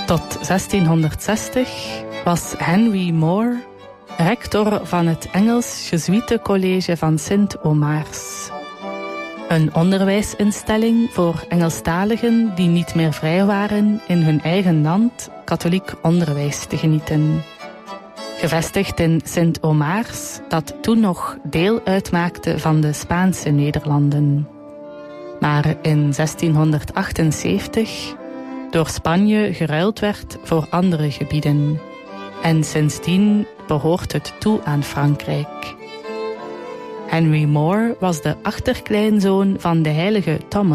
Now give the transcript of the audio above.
Tot 1660 was Henry More rector van het Engels Jesuitencollege van Sint-Omaars. Een onderwijsinstelling voor Engelstaligen die niet meer vrij waren in hun eigen land katholiek onderwijs te genieten. Gevestigd in Sint-Omaars, dat toen nog deel uitmaakte van de Spaanse Nederlanden. Maar in 1678 door Spanje geruild werd voor andere gebieden. En sindsdien behoort het toe aan Frankrijk. Henry More was de achterkleinzoon van de heilige Thomas.